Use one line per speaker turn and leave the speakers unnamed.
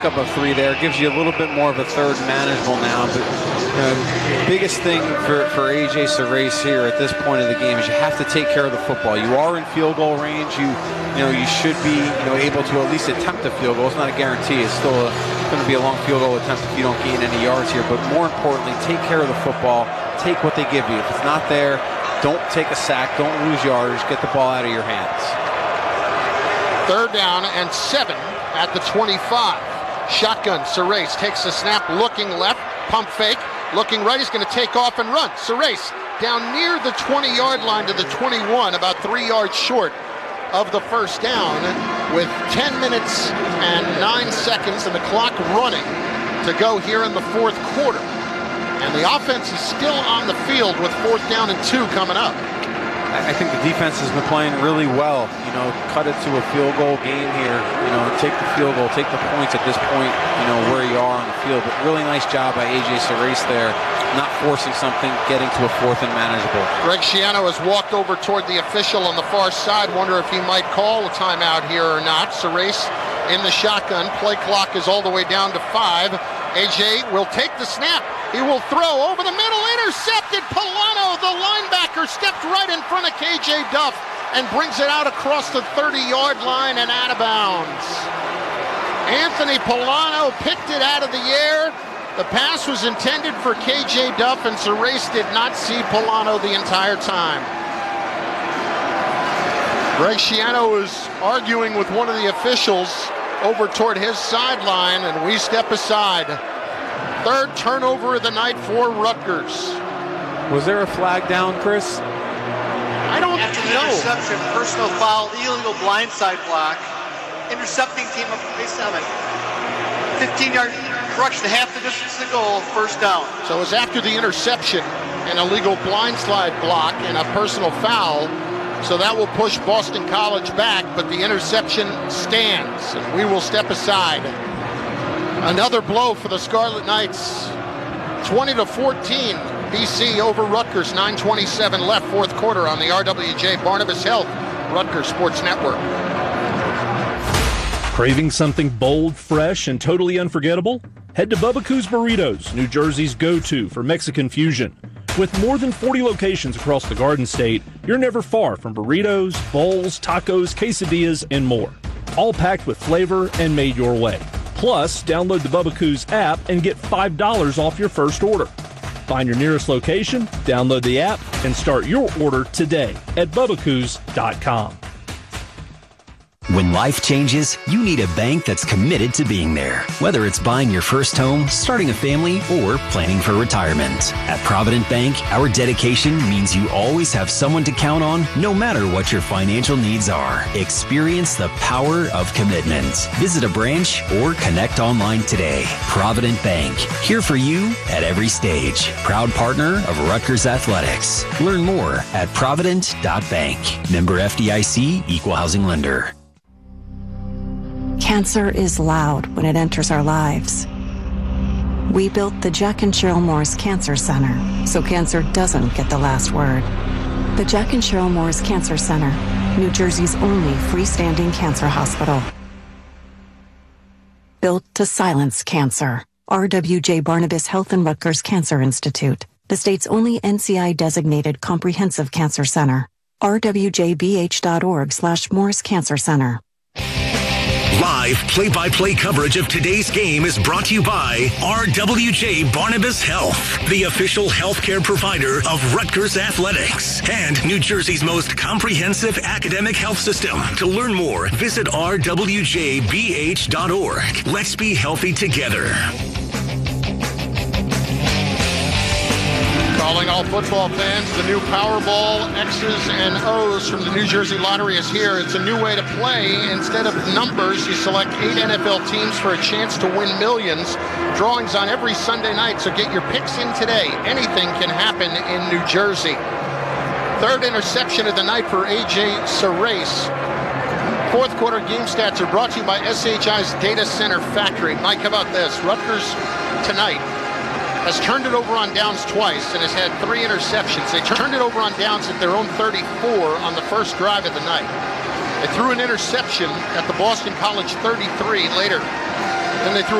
Up of 3 there gives you a little bit more of a third manageable now, but biggest thing for AJ Sarace here at this point of the game is you have to take care of the football. You are in field goal range. You should be able to at least attempt a field goal. It's not a guarantee. It's still going to be a long field goal attempt if you don't gain any yards here. But more importantly, take care of the football. Take what they give you. If it's not there, don't take a sack. Don't lose yardage. Get the ball out of your hands.
3rd down and 7 at the 25. Shotgun, Sarace takes the snap, looking left, pump fake, looking right, he's going to take off and run. Sarace down near the 20-yard line to the 21, about 3 yards short of the first down, with 10 minutes and 9 seconds and the clock running to go here in the 4th quarter. And the offense is still on the field with 4th down and 2 coming up.
I think the defense has been playing really well. Cut it to a field goal game here. Take the field goal, take the points at this point, where you are on the field. But really nice job by AJ Sarace there, not forcing something, getting to a 4th and manageable.
Greg Schiano has walked over toward the official on the far side. Wonder if he might call a timeout here or not. Sarace in the shotgun. Play clock is all the way down to 5. AJ will take the snap. He will throw over the middle, intercepted. Polano, the linebacker, stepped right in front of KJ Duff and brings it out across the 30-yard line and out of bounds. Anthony Polano picked it out of the air. The pass was intended for KJ Duff, and Sarace did not see Polano the entire time. Greg Schiano is arguing with one of the officials over toward his sideline, and we step aside. 3rd turnover of the night for Rutgers.
Was there a flag down, Chris?
I don't know.
After the interception, personal foul, illegal blindside block. Intercepting team up to base 7. 15-yard correction, half the distance to goal, 1st down.
So it was after the interception, an illegal blindside block, and a personal foul. So that will push Boston College back, but the interception stands, and we will step aside. Another blow for the Scarlet Knights. 20-14, BC over Rutgers. 9:27 left, 4th quarter on the RWJ Barnabas Health Rutgers Sports Network.
Craving something bold, fresh, and totally unforgettable? Head to Bubba Coos Burritos, New Jersey's go-to for Mexican fusion. With more than 40 locations across the Garden State, you're never far from burritos, bowls, tacos, quesadillas, and more. All packed with flavor and made your way. Plus, download the Bubba Coos app and get $5 off your first order. Find your nearest location, download the app, and start your order today at BubbaCoos.com.
When life changes, you need a bank that's committed to being there. Whether it's buying your first home, starting a family, or planning for retirement. At Provident Bank, our dedication means you always have someone to count on, no matter what your financial needs are. Experience the power of commitment. Visit a branch or connect online today. Provident Bank, here for you at every stage. Proud partner of Rutgers Athletics. Learn more at provident.bank. Member FDIC, Equal Housing Lender.
Cancer is loud when it enters our lives. We built the Jack and Cheryl Morris Cancer Center so cancer doesn't get the last word. The Jack and Cheryl Morris Cancer Center, New Jersey's only freestanding cancer hospital. Built to silence cancer. RWJ Barnabas Health and Rutgers Cancer Institute, the state's only NCI-designated comprehensive cancer center. rwjbh.org/Morris Cancer Center.
Live play-by-play coverage of today's game is brought to you by RWJ Barnabas Health, the official healthcare provider of Rutgers Athletics and New Jersey's most comprehensive academic health system. To learn more, visit rwjbh.org. Let's be healthy together.
Calling all football fans, the new Powerball X's and O's from the New Jersey Lottery is here. It's a new way to play. Instead of numbers, you select 8 NFL teams for a chance to win millions. Drawings on every Sunday night, so get your picks in today. Anything can happen in New Jersey. 3rd interception of the night for AJ Sarace. 4th quarter game stats are brought to you by SHI's Data Center Factory. Mike, how about this? Rutgers tonight has turned it over on downs twice and has had 3 interceptions. They turned it over on downs at their own 34 on the first drive of the night. They threw an interception at the Boston College 33 later. Then they threw